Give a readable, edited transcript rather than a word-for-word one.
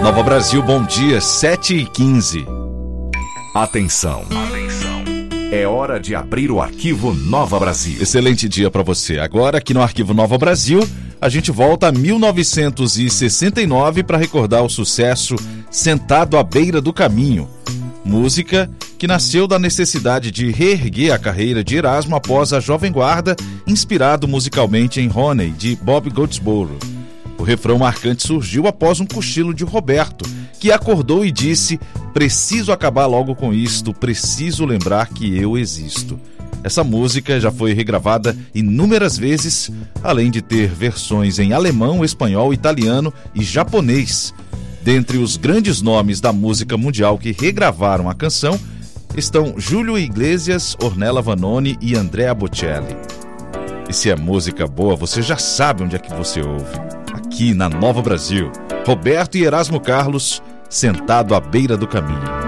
Nova Brasil, bom dia, 7h15. Atenção. É hora de abrir o arquivo Nova Brasil. Excelente dia para você. Agora, aqui no arquivo Nova Brasil, a gente volta a 1969 para recordar o sucesso Sentado à Beira do Caminho. Música que nasceu da necessidade de reerguer a carreira de Erasmo após a Jovem Guarda, inspirado musicalmente em Honey, de Bob Goldsboro. O refrão marcante surgiu após um cochilo de Roberto, que acordou e disse: "Preciso acabar logo com isto, preciso lembrar que eu existo". Essa música já foi regravada inúmeras vezes, além de ter versões em alemão, espanhol, italiano e japonês. Dentre os grandes nomes da música mundial que regravaram a canção estão Júlio Iglesias, Ornella Vanoni e Andrea Bocelli. E se é música boa, você já sabe onde é que você ouve. Aqui na Nova Brasil, Roberto e Erasmo Carlos, Sentado à Beira do Caminho.